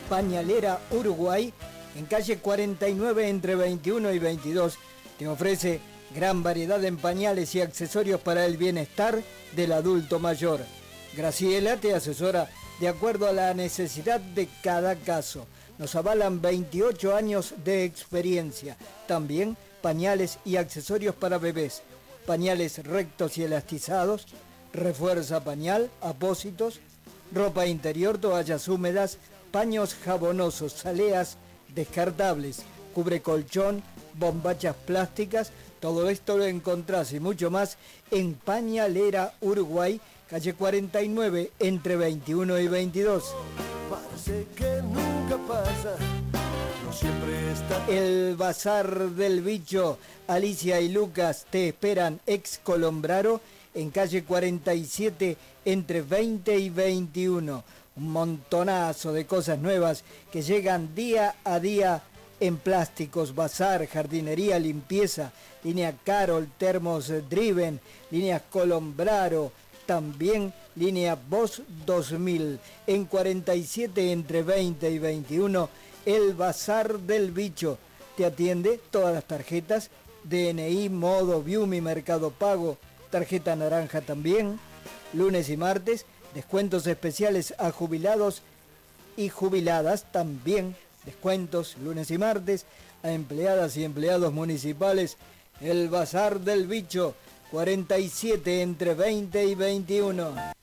Pañalera Uruguay, en calle 49 entre 21 y 22, te ofrece gran variedad en pañales y accesorios para el bienestar del adulto mayor. Graciela te asesora de acuerdo a la necesidad de cada caso. Nos avalan 28 años de experiencia. También pañales y accesorios para bebés. Pañales rectos y elastizados, refuerza pañal, apósitos, ropa interior, toallas húmedas, paños jabonosos, saleas descartables, cubre colchón, bombachas plásticas. Todo esto lo encontrás y mucho más en Pañalera Uruguay, calle 49 entre 21 y 22. Parece que nunca pasa, no siempre está. El Bazar del Bicho, Alicia y Lucas te esperan ex Colombraro en calle 47 entre 20 y 21. Un montonazo de cosas nuevas que llegan día a día en plásticos, bazar, jardinería, limpieza, línea Carol, termos Driven, líneas Colombraro, también línea Boss 2000. En 47 entre 20 y 21, el Bazar del Bicho. Te atiende todas las tarjetas, DNI, Modo, Viumi, Mercado Pago, tarjeta naranja también. Lunes y martes, descuentos especiales a jubilados y jubiladas también. Descuentos lunes y martes a empleadas y empleados municipales. El Bazar del Bicho, 47 entre 20 y 21.